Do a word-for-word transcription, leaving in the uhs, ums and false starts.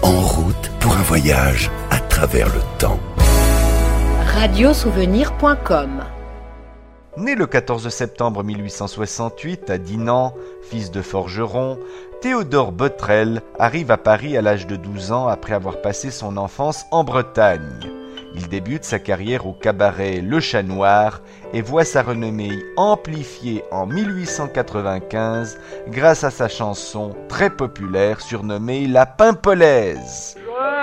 en route pour un voyage à travers le temps. radiosouvenir point com. Né le quatorze septembre mille huit cent soixante-huit à Dinan, fils de forgeron, Théodore Botrel arrive à Paris à l'âge de douze ans après avoir passé son enfance en Bretagne. Il débute sa carrière au cabaret Le Chat Noir et voit sa renommée amplifiée en mille huit cent quatre-vingt-quinze grâce à sa chanson très populaire surnommée La Pimpolaise.